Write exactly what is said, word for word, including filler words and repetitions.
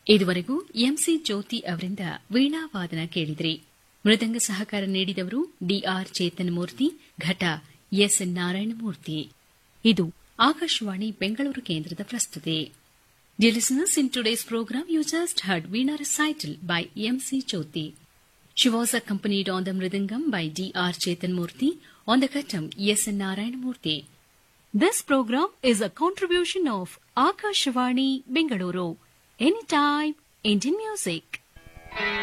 ಇದುವರೆಗೂ ಎಂಸಿ ಜ್ಯೋತಿ ಅವರಿಂದ ವೀಣಾವಾದನ ಕೇಳಿದ್ರಿ. ಮೃದಂಗ ಸಹಕಾರ ನೀಡಿದವರು ಡಿಆರ್ ಚೇತನಮೂರ್ತಿ, ಘಟ ಎಸ್ ನಾರಾಯಣಮೂರ್ತಿ. ಇದು ಆಕಾಶವಾಣಿ ಬೆಂಗಳೂರು ಕೇಂದ್ರದ ಪ್ರಸ್ತುತಿ. Dear listeners, in today's program, you just heard Veena recital by M C Jyoti. She was accompanied on the Mridangam by D R Chetanmurthy, on the Ghatam S Narayanamurthy. This program is a contribution of Akashvani Bengaluru. Anytime, Indian music.